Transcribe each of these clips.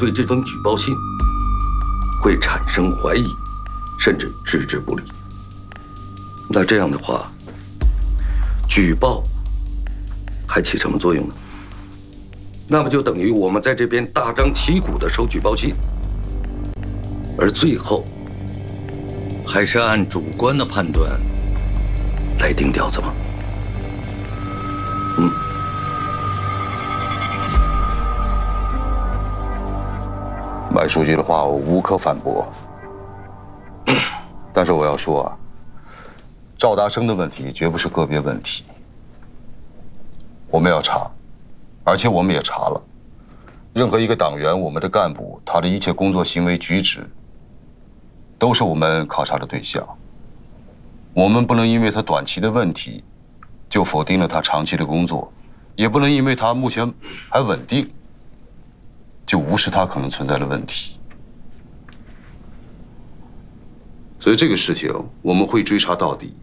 对这封举报信会产生怀疑，甚至置之不理。那这样的话，举报还起什么作用呢？那么就等于我们在这边大张旗鼓地收举报信，而最后还是按主观的判断来定调子吗？ 麦书记的话我无可反驳，但是我要说啊，赵大生的问题绝不是个别问题，我们要查，而且我们也查了，任何一个党员、我们的干部，他的一切工作行为举止，都是我们考察的对象。我们不能因为他短期的问题，就否定了他长期的工作，也不能因为他目前还稳定，就无视他可能存在的问题。所以这个事情我们会追查到底。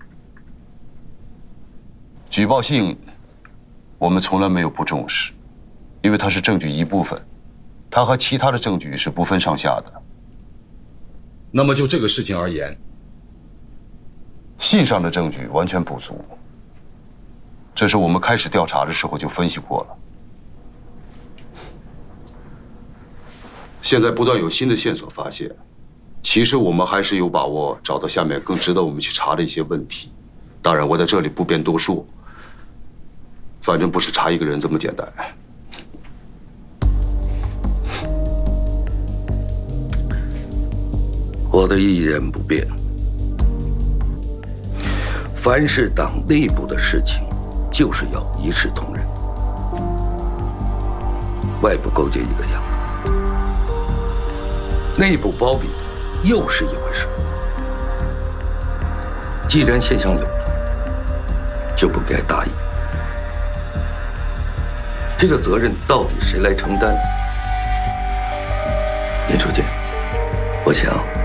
举报信，我们从来没有不重视，因为它是证据一部分，它和其他的证据是不分上下的。那么就这个事情而言，信上的证据完全不足，这是我们开始调查的时候就分析过了。现在不断有新的线索发现，其实我们还是有把握找到下面更值得我们去查的一些问题。当然，我在这里不便多说，反正不是查一个人这么简单。 我的意见不变，凡是党内部的事情，就是要一视同仁，外部勾结一个样，内部包庇又是一回事。既然现象有了，就不该大意。这个责任到底谁来承担？尹书记，我想